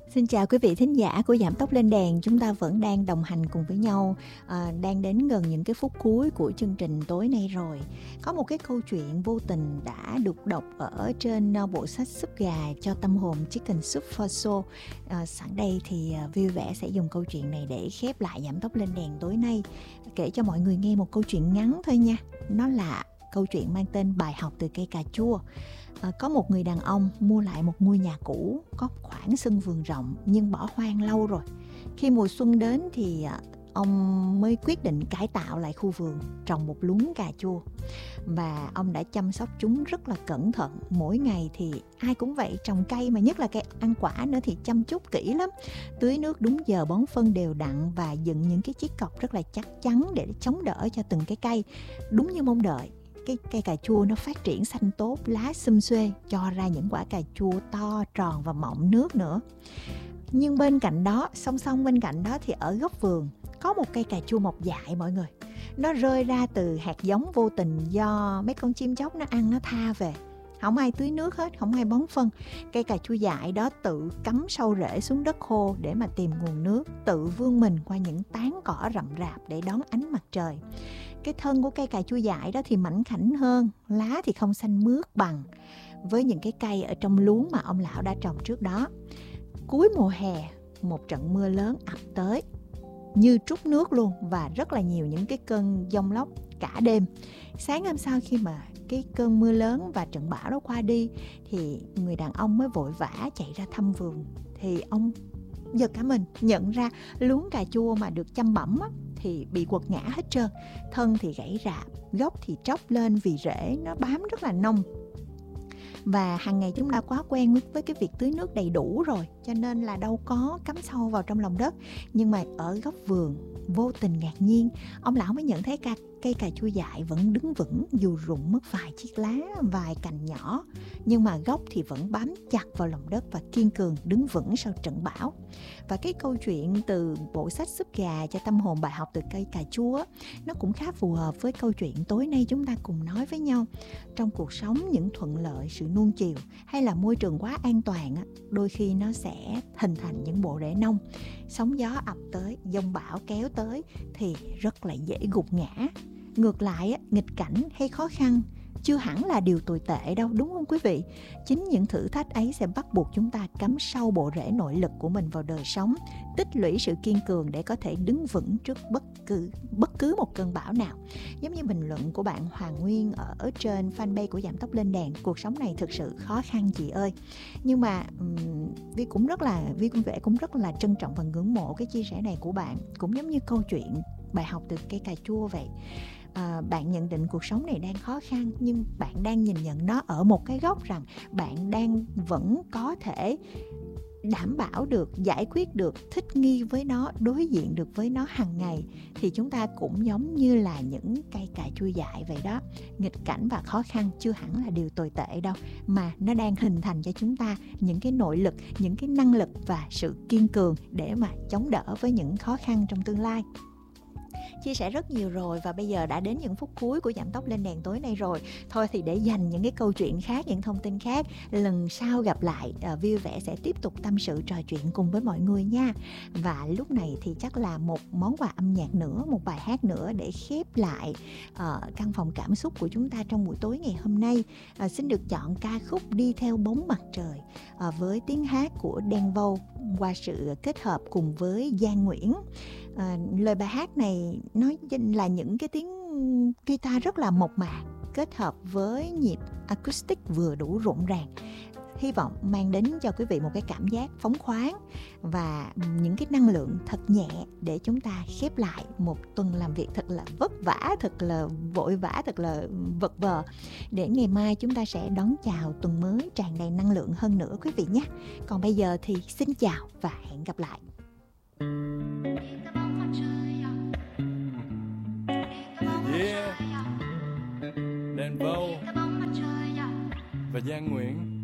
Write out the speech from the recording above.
Xin chào quý vị thính giả của Giảm Tốc Lên Đèn. Chúng ta vẫn đang đồng hành cùng với nhau, đang đến gần những cái phút cuối của chương trình tối nay rồi. Có một cái câu chuyện vô tình đã được đọc ở trên bộ sách Súp Gà cho Tâm Hồn, Chicken Soup for Soul. Sẵn đây thì vui vẻ sẽ dùng câu chuyện này để khép lại Giảm Tốc Lên Đèn tối nay. Kể cho mọi người nghe một câu chuyện ngắn thôi nha. Nó là câu chuyện mang tên Bài học từ cây cà chua. Có một người đàn ông mua lại một ngôi nhà cũ có khoảng sân vườn rộng nhưng bỏ hoang lâu rồi. Khi mùa xuân đến thì ông mới quyết định cải tạo lại khu vườn, trồng một luống cà chua. Và ông đã chăm sóc chúng rất là cẩn thận. Mỗi ngày thì ai cũng vậy, trồng cây mà nhất là cây ăn quả nữa thì chăm chút kỹ lắm. Tưới nước đúng giờ, bón phân đều đặn và dựng những cái chiếc cọc rất là chắc chắn để chống đỡ cho từng cái cây. Đúng như mong đợi, cái cây cà chua nó phát triển xanh tốt, lá xum xuê, cho ra những quả cà chua to, tròn và mọng nước nữa. Nhưng bên cạnh đó, song song bên cạnh đó thì ở góc vườn có một cây cà chua mọc dại mọi người. Nó rơi ra từ hạt giống vô tình do mấy con chim chóc nó ăn, nó tha về. Không ai tưới nước hết, không ai bón phân. Cây cà chua dại đó tự cắm sâu rễ xuống đất khô để mà tìm nguồn nước, tự vươn mình qua những tán cỏ rậm rạp để đón ánh mặt trời. Cái thân của cây cà chua dại đó thì mảnh khảnh hơn, lá thì không xanh mướt bằng với những cái cây ở trong luống mà ông lão đã trồng trước đó. Cuối mùa hè, một trận mưa lớn ập tới như trút nước luôn, và rất là nhiều những cái cơn giông lốc cả đêm. Sáng hôm sau khi mà cái cơn mưa lớn và trận bão đó qua đi thì người đàn ông mới vội vã chạy ra thăm vườn. Thì ông giật cả mình, nhận ra luống cà chua mà được chăm bẵm á, thì bị quật ngã hết trơn. Thân thì gãy rạp, gốc thì tróc lên vì rễ nó bám rất là nông. Và hàng ngày chúng ta quá quen với cái việc tưới nước đầy đủ rồi, cho nên là đâu có cắm sâu vào trong lòng đất. Nhưng mà ở góc vườn, vô tình ngạc nhiên, ông lão mới nhận thấy cây cà chua dại vẫn đứng vững dù rụng mất vài chiếc lá, vài cành nhỏ. Nhưng mà gốc thì vẫn bám chặt vào lòng đất và kiên cường đứng vững sau trận bão. Và cái câu chuyện từ bộ sách Súp Gà cho Tâm Hồn, bài học từ cây cà chua, nó cũng khá phù hợp với câu chuyện tối nay chúng ta cùng nói với nhau. Trong cuộc sống, những thuận lợi, sự nuông chiều hay là môi trường quá an toàn, đôi khi nó sẽ hình thành những bộ rễ nông. Sóng gió ập tới, giông bão kéo tới thì rất là dễ gục ngã. Ngược lại, nghịch cảnh hay khó khăn chưa hẳn là điều tồi tệ đâu, đúng không quý vị? Chính những thử thách ấy sẽ bắt buộc chúng ta cắm sâu bộ rễ nội lực của mình vào đời sống, tích lũy sự kiên cường để có thể đứng vững trước bất cứ một cơn bão nào. Giống như bình luận của bạn Hoàng Nguyên ở trên fanpage của Giảm Tốc Lên Đèn: cuộc sống này thực sự khó khăn chị ơi. Nhưng mà Vi cũng rất là trân trọng và ngưỡng mộ cái chia sẻ này của bạn. Cũng giống như câu chuyện bài học từ cây cà chua vậy. Bạn nhận định cuộc sống này đang khó khăn, nhưng bạn đang nhìn nhận nó ở một cái góc rằng bạn đang vẫn có thể đảm bảo được, giải quyết được, thích nghi với nó, đối diện được với nó hàng ngày. Thì chúng ta cũng giống như là những cây cà chua dại vậy đó. Nghịch cảnh và khó khăn chưa hẳn là điều tồi tệ đâu, mà nó đang hình thành cho chúng ta những cái nội lực, những cái năng lực và sự kiên cường để mà chống đỡ với những khó khăn trong tương lai. Chia sẻ rất nhiều rồi và bây giờ đã đến những phút cuối của Giảm Tốc Lên Đèn tối nay rồi. Thôi thì để dành những cái câu chuyện khác, những thông tin khác, lần sau gặp lại, vui vẻ sẽ tiếp tục tâm sự trò chuyện cùng với mọi người nha. Và lúc này thì chắc là một món quà âm nhạc nữa, một bài hát nữa để khép lại căn phòng cảm xúc của chúng ta trong buổi tối ngày hôm nay. Xin được chọn ca khúc Đi Theo Bóng Mặt Trời với tiếng hát của Đen Vâu qua sự kết hợp cùng với Giang Nguyễn. Lời bài hát này nói là những cái tiếng guitar rất là mộc mạc kết hợp với nhịp acoustic vừa đủ rộn ràng. Hy vọng mang đến cho quý vị một cái cảm giác phóng khoáng và những cái năng lượng thật nhẹ để chúng ta khép lại một tuần làm việc thật là vất vả, thật là vội vã, thật là vật vờ, để ngày mai chúng ta sẽ đón chào tuần mới tràn đầy năng lượng hơn nữa quý vị nhé. Còn bây giờ thì xin chào và hẹn gặp lại. Yeah, Đen Vâu và Giang Nguyễn.